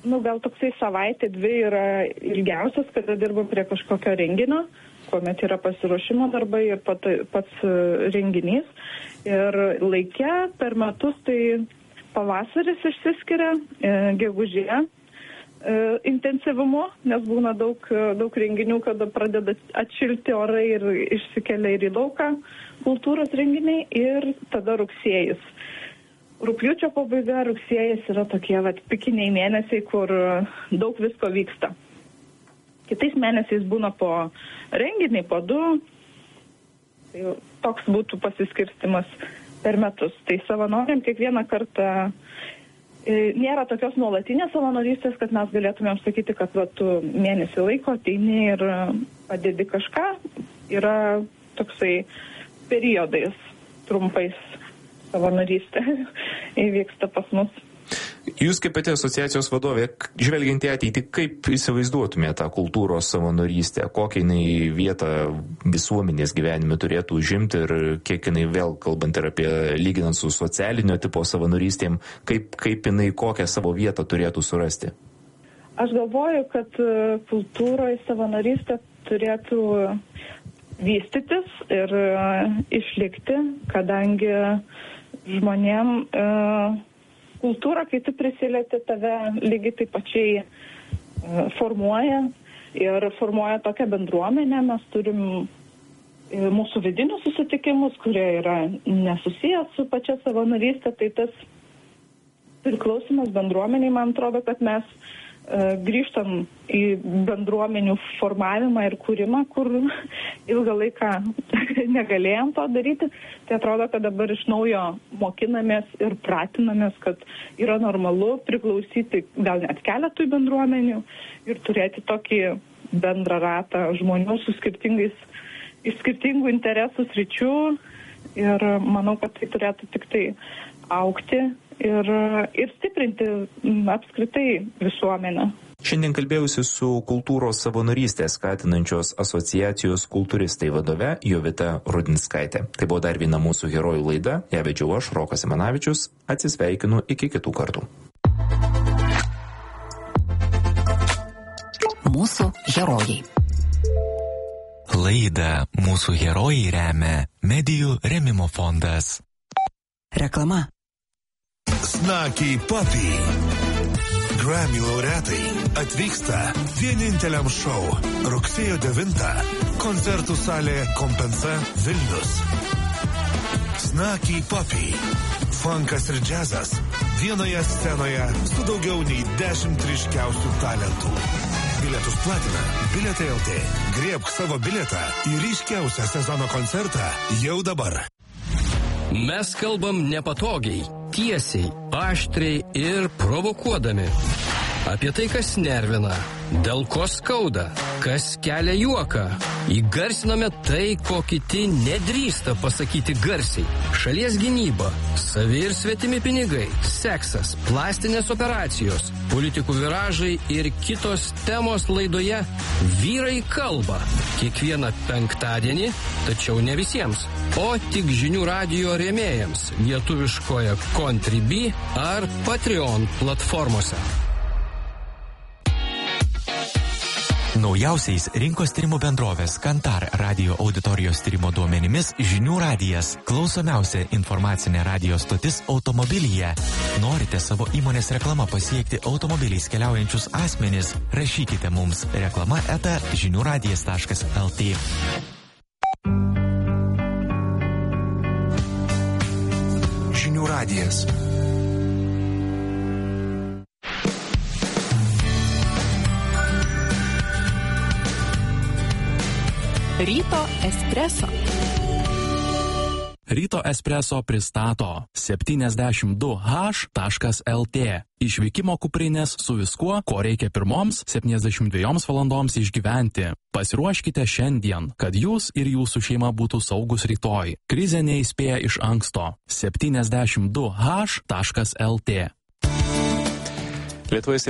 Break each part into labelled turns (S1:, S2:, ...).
S1: gal toksai savaitė, 2 yra ilgiausias, kada dirbam prie kažkokio renginio, kuomet yra pasiruošimo darbai ir pats renginys. Ir laike per metus tai pavasaris išsiskiria, gegužė intensyvumu, nes būna daug renginių, kada pradeda atšilti orai ir išsikelia ir į lauką kultūros renginiai, ir tada rugsėjis. Rugpjūčio pabaiga, rugsėjas yra tokie pikiniai mėnesiai, kur daug visko vyksta. Kitais mėnesiais būna po renginį, po 2. Tai toks būtų pasiskirstimas per metus. Tai savanoriam kiekvieną kartą nėra tokios nuolatinės savanorystės, kad mes galėtumėm sakyti, kad tu mėnesį laiko ateini ir padedi kažką. Yra toksai periodais trumpais savanorystė įvyksta pas mus.
S2: Jūs kaip pati asociacijos vadovė, žvelgiant į ateitį, kaip įsivaizduotumėte tą kultūros savanorystę, kokią jinai vietą visuomenės gyvenime turėtų užimti ir kiek jinai, vėl kalbant ir apie lyginant su socialinio tipo savanorystėm, kaip jinai kokią savo vietą turėtų surasti?
S1: Aš galvoju, kad kultūroje savanorystė turėtų vystytis ir išlikti, kadangi žmonėm kultūra, kai tu prisilieti, tave lygiai taip pačiai formuoja ir formuoja tokią bendruomenę. Mes turim mūsų vidinius susitikimus, kurie yra nesusijęs su pačia savanorystė, tai tas priklausimas bendruomeniai, man atrodo, kad mes grįžtam į bendruomenių formavimą ir kūrimą, kur ilgą laiką negalėjom to daryti. Tai atrodo, kad dabar iš naujo mokinamės ir pratinamės, kad yra normalu priklausyti gal net keletui bendruomenių ir turėti tokį bendrą ratą žmonių su iš skirtingų interesų sričių. Ir manau, kad tai turėtų tik tai augti ir stiprinti apskritai visuomenę.
S2: Šiandien kalbėjausi su kultūros savanorystę skatinančios asociacijos kultūristai vadove Jovita Rudinskaitė. Tai buvo dar viena mūsų herojų laida. Ją vedžiau aš, Rokas Simanavičius. Atsisveikinu iki kitų kartų.
S3: Mūsų herojai.
S4: Laidą Mūsų herojai remia Medijų rėmimo fondas.
S3: Reklama.
S5: Snaky Puppy. Grammy laureatai atvyksta vieninteliam šou rugsėjo 9. Koncertų salė Kompensa Vilnius. Snaky Puppy. Funkas ir džiazas vienoje scenoje su daugiau nei 10 ryškiausių talentų. Bilietus platina Bilietai LT. Griebk savo bilietą į ryškiausią sezono koncertą jau dabar.
S6: Mes kalbam nepatogiai, tiesiai, aštriai ir provokuodami. Apie tai, kas nervina, dėl ko skauda, kas kelia juoką. Įgarsiname tai, ko kiti nedrįsta pasakyti garsiai. Šalies gynyba, savi ir svetimi pinigai, seksas, plastinės operacijos, politikų viražai ir kitos temos laidoje Vyrai kalba. Kiekvieną penktadienį, tačiau ne visiems, o tik žinių radijo rėmėjams lietuviškoje Contribui ar Patreon platformose.
S4: Naujausiais rinkos tyrimų bendrovės Kantar radio auditorijos tyrimo duomenimis Žinių radijas – klausomiausia informacinė radio stotis automobilyje. Norite savo įmonės reklama pasiekti automobiliais keliaujančius asmenis? Rašykite mums reklama@žiniuradijas.lt.
S5: Žinių radijas.
S3: Ryto espreso.
S7: Ryto espreso pristato 72h.lt. Išvykimo kuprinės su viskuo, ko reikia pirmoms 72 valandoms išgyventi. Pasiruoškite šiandien, kad jūs ir jūsų šeima būtų saugus rytoj. Krizė neįspėja iš anksto. 72h.lt.
S2: Lietuvoje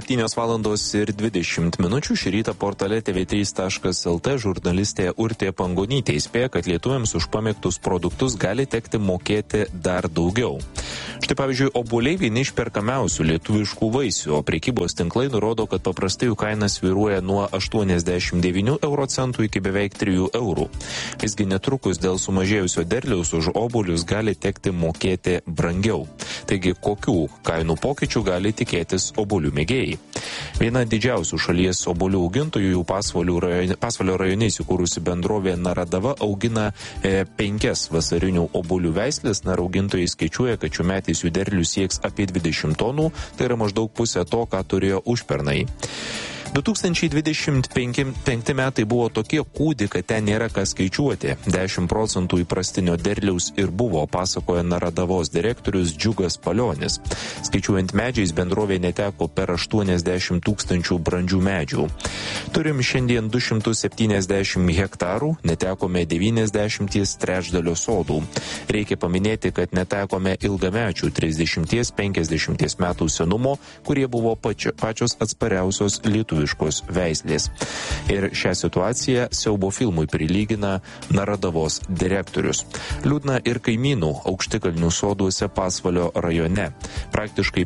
S2: 7:20 šį rytą portale tv3.lt žurnalistė Urtė Pangonytė įspėja, kad lietuviams už pamėgtus produktus gali tekti mokėti dar daugiau. Štai pavyzdžiui, obuoliai vieni iš perkamiausių lietuviškų vaisių, o prekybos tinklai nurodo, kad paprastai jų kaina svyruoja nuo 89 euro centų iki beveik 3 eurų. Visgi netrukus dėl sumažėjusio derliaus už obuolius gali tekti mokėti brangiau. Taigi, kokių kainų pokyčių gali tikėtis obuolių mėgėjai? Viena didžiausių šalies obuolių augintojų Pasvalio rajone įsikūrusi bendrovė Naradava augina 5 vasarinių obuolių veislės. Augintojai skaičiuoja, kad šių metais jų derlius sieks apie 20 tonų, tai yra maždaug pusė to, ką turėjo užpernai. 2025 metai buvo tokie kūdi, kad ten nėra ką skaičiuoti. 10% įprastinio derliaus ir buvo, pasakoja Naradavos direktorius Džiugas Palionis. Skaičiuojant medžiais, bendrovė neteko per 80 tūkstančių brandžių medžių. Turim šiandien 270 hektarų, netekome 90 trečdalio sodų. Reikia paminėti, kad netekome ilgamečių 30-50 metų senumo, kurie buvo pačios atspariausios lietuviškos veislės. Ir šią situaciją siaubo filmui prilygina Naradavos direktorius. Liūdna ir kaimynų aukštikalnių soduose Pasvalio rajone. Praktiškai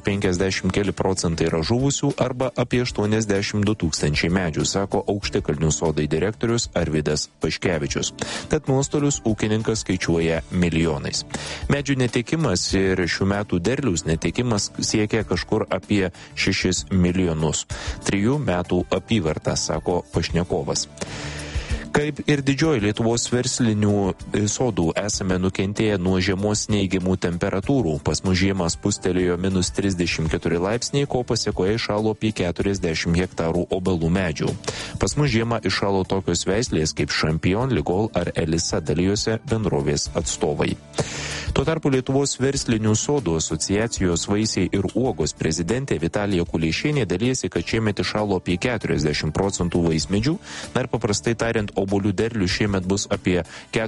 S2: 50% yra žuvusių arba apie 82 tūkstančiai medžių, sako aukštikalnių sodai direktorius Arvydas Paškevičius. Tad nuostolius ūkininkas skaičiuoja milijonais. Medžių netekimas ir šių metų derliaus netekimas siekia kažkur apie 6 milijonus. 3 metų apyvartą, sako pašnekovas. Kaip ir didžioji Lietuvos verslinių sodų esame nukentėję nuo žiemos neigiamų temperatūrų. Pas mus žiemą spustelėjo -34 laipsniai, ko pasiekoje iššalo apie 40 hektarų obelų medžių. Pas mus žiemą iššalo tokios veislės kaip Šampion, Ligol ar Elisa, dalijosi bendrovės atstovai. Tuo tarpu Lietuvos verslinių sodų asociacijos vaisiai ir uogos prezidentė Vitalija Kuleišienė dalyjasi, kad šiemet iššalo apie 40% vaismedžių, ir paprastai tariant, obuolių derlius šiemet bus apie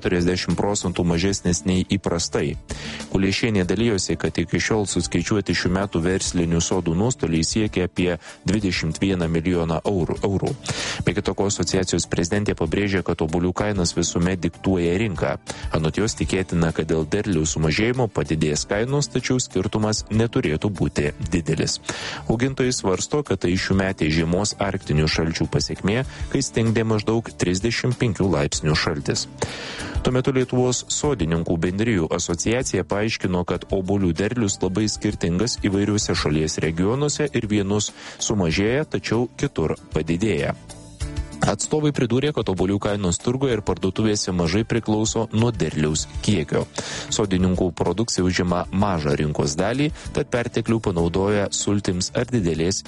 S2: 40% mažesnis nei įprastai. Kuleišienė dalyjosi, kad iki šiol suskaičiuoti šių metų verslinių sodų nuostoliai siekia apie 21 milijoną eurų. Be kitoko, asociacijos prezidentė pabrėžė, kad obuolių kainas visuomet diktuoja rinka. Anot jos tikėtina, kad dėl derliaus sumažėjimo padidės kainos, tačiau skirtumas neturėtų būti didelis. Augintojai svarsto, kad tai šių metų žiemos arktinių šalčių pasiekmė, kai stingdė maždaug 35 laipsnių šaltis. Tuo metu Lietuvos sodininkų bendrijų asociacija paaiškino, kad obuolių derlius labai skirtingas įvairiuose šalies regionuose ir vienus sumažėja, tačiau kitur padidėja. Atstovai pridūrė, kad obuolių kainos turgoje ir parduotuvėse mažai priklauso nuo derliaus kiekio. Sodininkų produkcija užima mažą rinkos dalį, tad perteklių panaudoja sultims ar didelės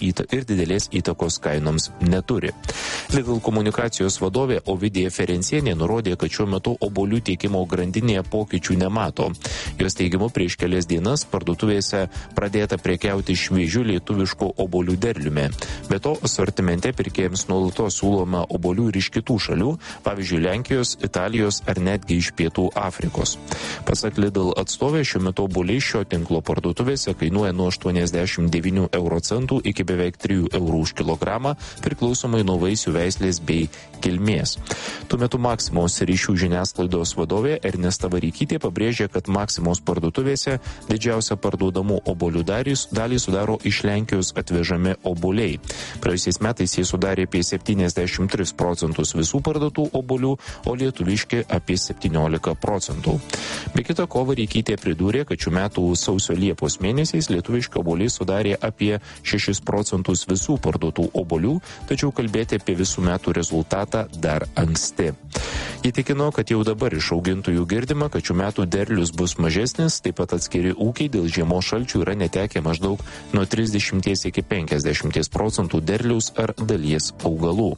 S2: įtakos kainoms neturi. Lidl komunikacijos vadovė Ovidija Ferencienė nurodė, kad šiuo metu obuolių tiekimo grandinėje pokyčių nemato. Jos teigimu, prieš kelias dienas parduotuvėse pradėta prekiauti šviežių lietuviškų obuolių derliumi. Be to, asortimente pirkėjams nuolatos siūloma obuolių ir iš kitų šalių, pavyzdžiui, Lenkijos, Italijos ar netgi iš Pietų Afrikos. Pasak Lidl atstovė, šiuo metu obuoliai šio tinklo parduotuvėse kainuoja nuo 89 euro centų iki beveik 3 eurų už kilogramą, priklausomai nuo vaisių veislės bei kilmės. Tuo metu Maksimos ryšių žiniasklaidos vadovė Ernesta Vareikytė pabrėžė, kad Maksimos parduotuvėse didžiausia parduodamų obuolių dalį sudaro iš Lenkijos atvežami obuoliai. Praėjusiais metais jie sudarė apie 73 procentus visų parduotų obuolių, o lietuviški apie 17 procentų. Be kita ko, Vareikytė pridūrė, kad šių metų sausio-liepos mėnesiais lietuviški obuoliai sudarė apie 6 procentus visų parduotų obuolių, tačiau kalbėti apie visų metų rezultatą dar anksti. Įtikino, kad jau dabar iš augintojų girdima, kad šių metų derlius bus mažesnis, taip pat atskiri ūkiai dėl žiemos šalčių yra netekę maždaug nuo 30 iki 50 procentų derliaus ar dalies augalų.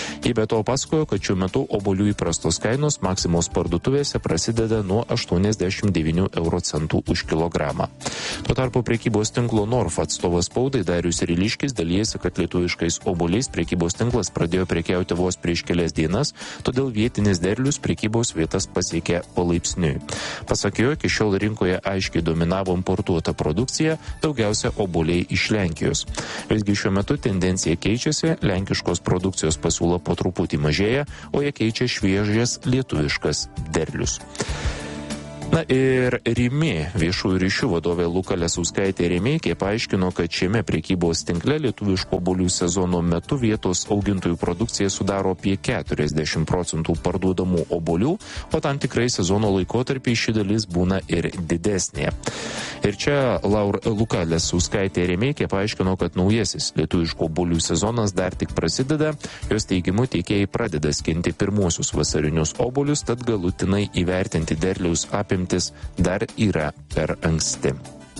S2: Ji be to pasakojo, kad šiuo metu obuolių įprastos kainos Maksimos parduotuvėse prasideda nuo 89 euro centų už kilogramą. Tuo tarpu prekybos tinklo Norf atstovas spaudai Darius Ryliškis dalijasi, kad lietuviškais obuoliais prekybos tinklas pradėjo prekiauti vos prieš kelias dienas, todėl vietinis derlius prekybos vietas pasiekė palaipsniui. Pasak jo, iki šiol rinkoje aiškiai dominavo importuota produkcija, daugiausia obuoliai iš Lenkijos. Visgi šiuo metu tendencija keičiasi, lenkiškos produkcijos pasiūla po truputį mažėja, o ją keičia šviežias lietuviškas derlius. Na ir Rimi viešųjų ryšių vadovė Luka Lesauskaitė Remeikė paaiškino, kad šiame prekybos tinkle lietuviško obuolių sezono metu vietos augintojų produkcija sudaro apie 40% parduodamų obuolių, o tam tikrai sezono laikotarpiai ši dalis būna ir didesnė. Ir čia Luka Lesauskaitė Remeikė paaiškino, kad naujasis lietuviško obuolių sezonas dar tik prasideda, jos teigimu tiekėjai pradeda skinti pirmuosius vasarinius obuolius, tad galutinai įvertinti derliaus apimtis dar yra per anksti.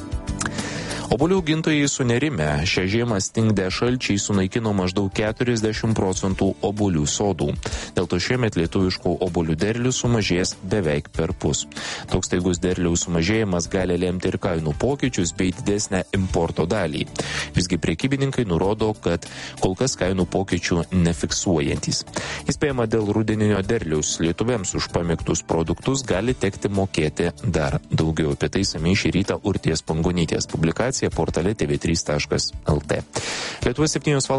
S2: Obuolių augintojai sunerime. Šią žiemą stingdę šalčiai sunaikino maždaug 40% obuolių sodų. Dėl to šiemet lietuviškų obuolių derlius sumažės beveik perpus. Toks staigus derliaus sumažėjimas gali lemti ir kainų pokyčius bei didesnę importo dalį. Visgi prekybininkai nurodo, kad kol kas kainų pokyčių nefiksuojantis. Įspėjama dėl rudeninio derliaus. Lietuviams už pamėgtus produktus gali tekti mokėti dar daugiau. Apie tai išsamiai šį rytą Urtės Pangonytės publikacija portale tv3.lt. Lietuvos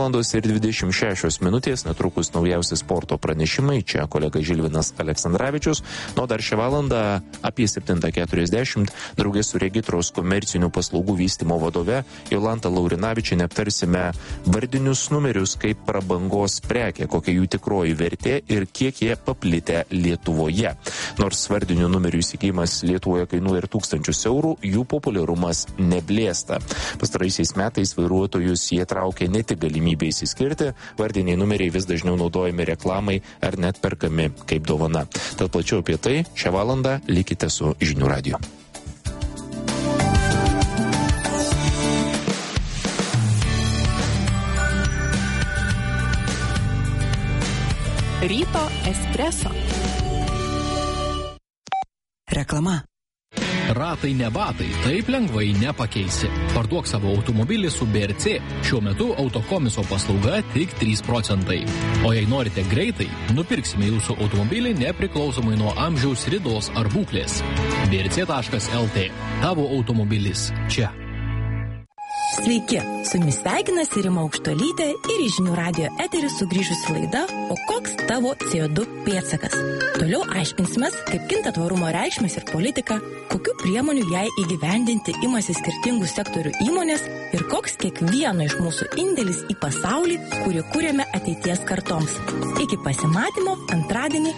S2: 7:26 minutės, netrukus naujausi sporto pranešimai. Čia kolega Žilvinas Aleksandravičius. Nuo dar šią valandą apie 7:40 draugės su Regitros komercinių paslaugų vystymo vadove Jolanta Laurinavičienė aptarsime vardinius numerius kaip prabangos prekė, kokia jų tikroji vertė ir kiek jie paplitę Lietuvoje. Nors vardinių numerių įsigijimas Lietuvoje kainuoja ir 1000 eurų, jų populiarumas neblėsta. Pastaraisiais metais vairuotojus jie traukia ne tik galimybę įsiskirti, vardiniai numeriai vis dažniau naudojami reklamai ar net perkami kaip dovana. Tad plačiau apie tai šią valandą likite su Žinių radiju.
S3: Ryto espresso. Reklama.
S7: Ratai ne batai, taip lengvai nepakeisi. Parduok savo automobilį su BRC. Šiuo metu autokomiso paslauga tik 3%. O jei norite greitai, nupirksime jūsų automobilį nepriklausomai nuo amžiaus, ridos ar būklės. brc.lt. Tavo automobilis čia.
S8: Sveiki, su jumis sveikinasi Rima Aukštuolytė ir į Žinių radijo eterį sugrįžusi laida O koks tavo CO2 pėdsakas? Toliau aiškinsimės, kaip kinta tvarumo reikšmės ir politika, kokių priemonių jai įgyvendinti imasi skirtingų sektorių įmonės ir koks kiekvieno iš mūsų indėlis į pasaulį, kurį kūrėme ateities kartoms. Iki pasimatymo antradienį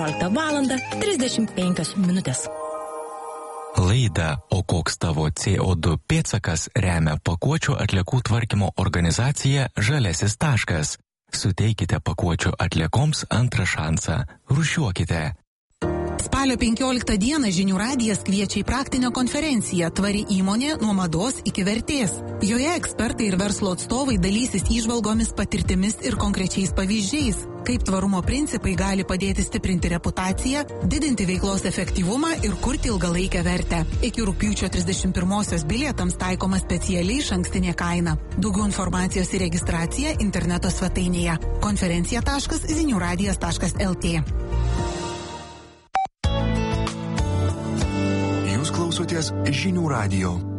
S8: 14:35 minutės.
S4: Laidą O koks tavo CO2 pėdsakas remia pakuočių atliekų tvarkymo organizacija Žalesis taškas. Suteikite pakuočių atliekoms antrą šansą. Rūšiuokite.
S9: Spalio 15 dieną Žinių radijas kviečia į praktinę konferenciją Tvari įmonė nuo mados iki vertės. Joje ekspertai ir verslo atstovai dalysis įžvalgomis, patirtimis ir konkrečiais pavyzdžiais, kaip tvarumo principai gali padėti stiprinti reputaciją, didinti veiklos efektyvumą ir kurti ilgalaikę vertę. Iki rugpjūčio 31-osios bilietams taikoma specialiai išankstinė kaina. Daugiau informacijos ir registracija interneto svetainėje konferencija.ziniuradijas.lt.
S5: Jūs klausotės Žinių radijo.